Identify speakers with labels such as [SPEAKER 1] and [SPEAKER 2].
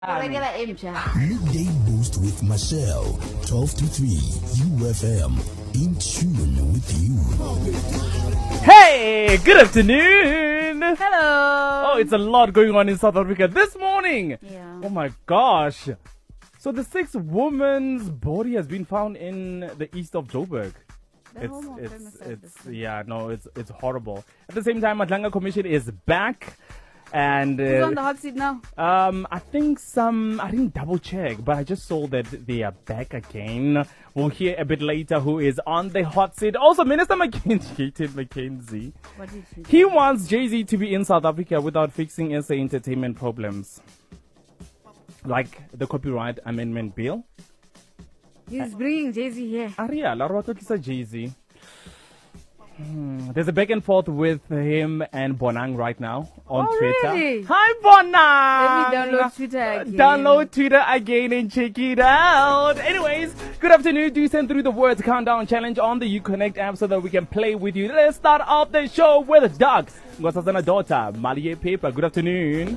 [SPEAKER 1] Midday Boost with Michelle, 12 to 3, UFM, in tune with you.
[SPEAKER 2] Hey, good afternoon.
[SPEAKER 3] Hello.
[SPEAKER 2] Oh, it's a lot going on in South Africa this morning.
[SPEAKER 3] Yeah.
[SPEAKER 2] Oh my gosh. So the sixth woman's body has been found in the east of Joburg. It's horrible. At the same time, Madlanga Commission is back. And
[SPEAKER 3] Who's on the hot seat now?
[SPEAKER 2] I didn't double check, but I just saw that they are back again. We'll hear a bit later who is on the hot seat. Also, Minister McKenzie.
[SPEAKER 3] What did
[SPEAKER 2] He wants Jay-Z to be in South Africa without fixing SA entertainment problems. Like the copyright amendment bill.
[SPEAKER 3] He's bringing Jay-Z here.
[SPEAKER 2] Aria, la Jay-Z. There's a back and forth with him and Bonang right now on Twitter.
[SPEAKER 3] Really?
[SPEAKER 2] Hi, Bonang!
[SPEAKER 3] Let me download Twitter again.
[SPEAKER 2] Download Twitter again and check it out. Anyways, good afternoon. Do send through the words countdown challenge on the Uconnect app so that we can play with you. Let's start off the show with Doug. Ngosazana daughter, Malie Paper. Good afternoon.